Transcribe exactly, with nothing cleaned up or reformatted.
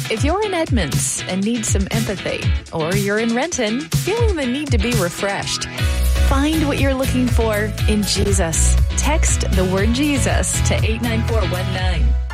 If you're in Edmonds and need some empathy, or you're in Renton feeling the need to be refreshed, find what you're looking for in Jesus. Text the word Jesus to eight nine four one nine.